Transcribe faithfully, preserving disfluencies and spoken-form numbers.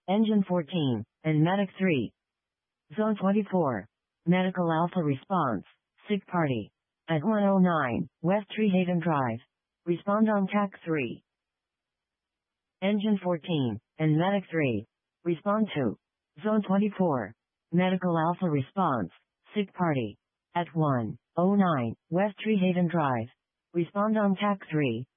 Engine fourteen, and Medic three. Zone twenty-four. Medical Alpha response. Sick party. At one oh nine, West Treehaven Drive. Respond on T A C three. Engine fourteen, and Medic three. Respond to. Zone twenty-four. Medical Alpha response. Sick party. At one oh nine, West Treehaven Drive. Respond on T A C three.